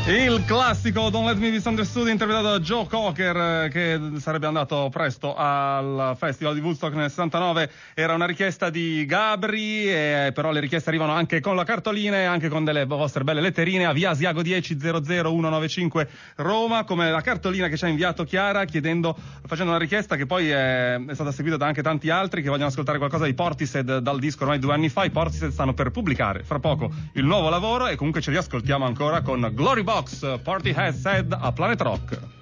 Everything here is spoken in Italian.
Il classico Don't Let Me Be Misunderstood, interpretato da Joe Cocker, che sarebbe andato presto al Festival di Woodstock nel 69. Era una richiesta di Gabri, però le richieste arrivano anche con la cartolina e anche con delle vostre belle letterine a via Asiago 10 00195 Roma, come la cartolina che ci ha inviato Chiara facendo una richiesta che poi è stata seguita da anche tanti altri che vogliono ascoltare qualcosa di Portishead dal disco ormai 2 anni fa. I Portishead stanno per pubblicare fra poco il nuovo lavoro e comunque ce li ascoltiamo ancora con Glory Box, Portishead a Planet Rock.